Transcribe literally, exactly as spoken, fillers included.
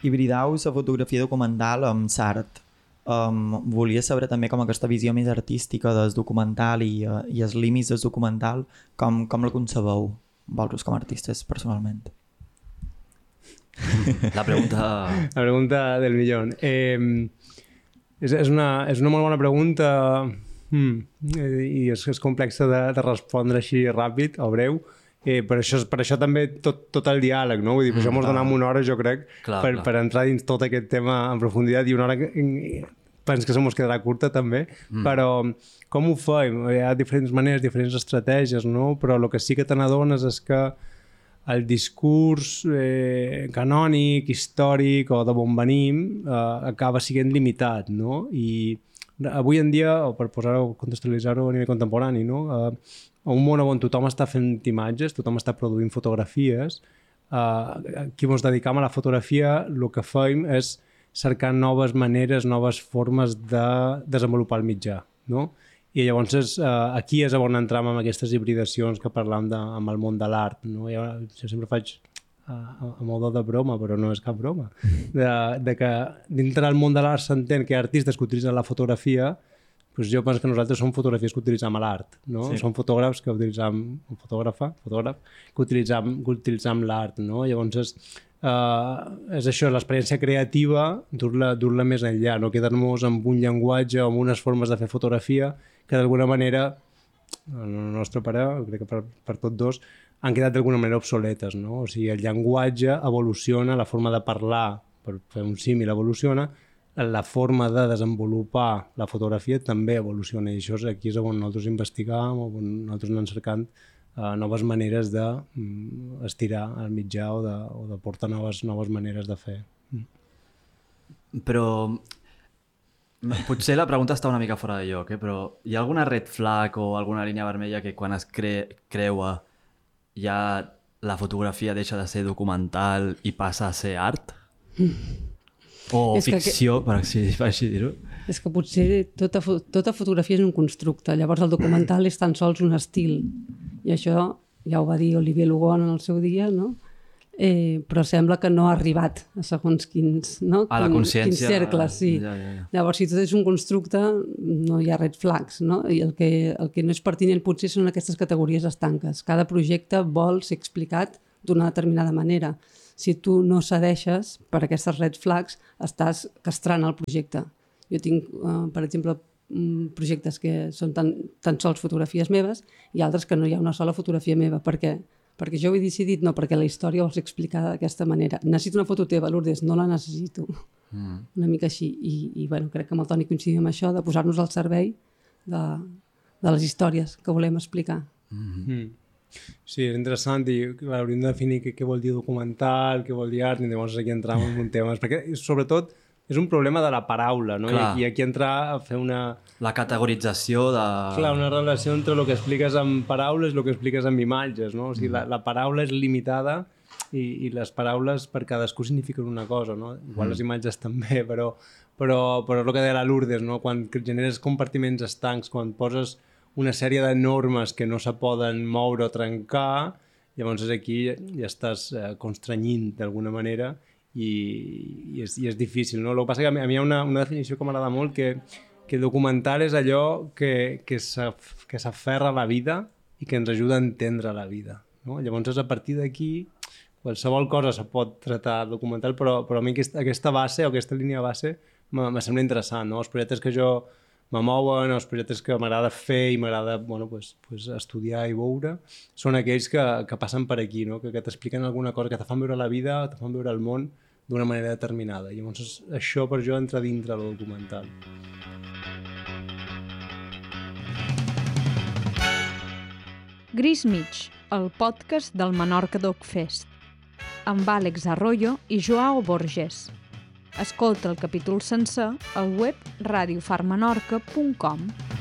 hibridau la fotografia documental amb l'art. Um, volia saber també com aquesta visió més artística del documental i, uh, i els límits del documental, com, com la concebeu vosaltres com a artistes personalment? La pregunta... La pregunta del millón. Eh, és, és, una, és una molt bona pregunta mm, i és, és complexa de, de respondre així ràpid o breu. Eh, per, això, per això també tot, tot el diàleg, no? Vull dir, per mm, això ens donem una hora, jo crec, clar, per, clar. per entrar dins tot aquest tema en profunditat, i una hora que penso que se mos quedarà curta també, mm. però com ho fem? Hi ha diferents maneres, diferents estratègies, no? Però el que sí que te n'adones és que el discurs eh, canònic, històric o de bon venim eh, acaba sent limitat, no? I avui en dia, o per posar-ho, contextualitzar-ho a nivell contemporani, no? Eh, a un món on tothom està fent imatges, tothom està produint fotografies, eh, qui ens dedicam a la fotografia, el que fem és cercar noves maneres, noves formes de desenvolupar el mitjà, no? I llavors és, eh, aquí és on entrem amb aquestes hibridacions que parlam de, amb el món de l'art, no? Jo, jo sempre faig a, a modo de broma, però no és cap broma, de, de que dintre del món de l'art s'entén que hi ha artistes que utilitzen la fotografia. Pues jo penso que nosaltres som fotografies que utilitzem a l'art, no? Sí. Som fotògrafs que utilitzem, un fotògrafa, fotògraf, que utilitzem, que utilitzem l'art, no? Llavors és, uh, és això, l'experiència creativa, dur-la dur-la més enllà, no quedar-nos amb un llenguatge o amb unes formes de fer fotografia que d'alguna manera, en el nostre pare, crec que per, per tots dos, han quedat d'alguna manera obsoletes, no? O sigui, el llenguatge evoluciona, la forma de parlar, per fer un símil, evoluciona, la forma de desenvolupar la fotografia també evoluciona, i això és aquí és on nosaltres investigam, on nosaltres anem cercant uh, noves maneres d'estirar um, el mitjà o de, o de portar noves, noves maneres de fer. Mm. Però potser la pregunta està una mica fora de lloc, eh? Però hi ha alguna red flag o alguna línia vermella que quan es cre creua ja la fotografia deixa de ser documental i passa a ser art? Mm. O és ficció, que, per així, per així dir-ho. És que potser tota, tota fotografia és un constructe, llavors el documental és tan sols un estil, i això ja ho va dir Olivier Lugon en el seu dia, no? Eh, però sembla que no ha arribat a segons quins, no? A la consciència. Quins cercles, sí. Ja, ja, ja. Llavors, si tot és un constructe, no hi ha red flags, no? I el que, el que no és pertinent potser són aquestes categories estanques. Cada projecte vol ser explicat d'una determinada manera. Si tu no cedeixes per aquestes red flags, estàs castrant el projecte. Jo tinc, uh, per exemple, projectes que són tan, tan sols fotografies meves i altres que no hi ha una sola fotografia meva. Per què? Perquè jo ho he decidit, no, perquè la història vol ser explicada d'aquesta manera. Necessito una foto teva, Lourdes, no la necessito. Mm. Una mica així. I, i bueno, crec que amb el Toni coincidim amb això, de posar-nos al servei de, de les històries que volem explicar. Mm-hmm. Mm. Sí, és interessant i clar, hauríem de definir què, què vol dir documental, què vol dir art, i llavors aquí entram en un tema, perquè sobretot és un problema de la paraula, no? I, I aquí entrar a fer una... La categorització de... Clar, una relació entre el que expliques amb paraules i el que expliques amb imatges, no? O sigui, mm. la, la paraula és limitada i, i les paraules per cadascú signifiquen una cosa, no? Igual mm. les imatges també, però, però, però és el que deia la Lourdes, no? Quan generes compartiments estancs, quan poses una sèrie de normes que no se poden moure o trencar, llavors aquí ja estàs eh, constrenyint d'alguna manera i, i, és, i és difícil, no? El que passa que a mi, a mi hi ha una, una definició que m'agrada molt, que, que documental és allò que, que s'aferra a la vida i que ens ajuda a entendre la vida, no? Llavors és a partir d'aquí qualsevol cosa se pot tratar documental, però, però a mi aquesta, aquesta base o aquesta línia base me sembla interessant, no? Els projectes que jo me mouen, els projectes que m'agrada fer i m'agrada bueno, pues, pues estudiar i veure, són aquells que, que passen per aquí, no? que, que t'expliquen alguna cosa, que te fan veure la vida, te fan veure el món d'una manera determinada. I llavors això per jo entra dintre del documental. Gris Mig, el podcast del Menorca Doc Fest, amb Àlex Arroyo i Joao Borges. Escolta el capítol sencer al web radio far menorca punt com.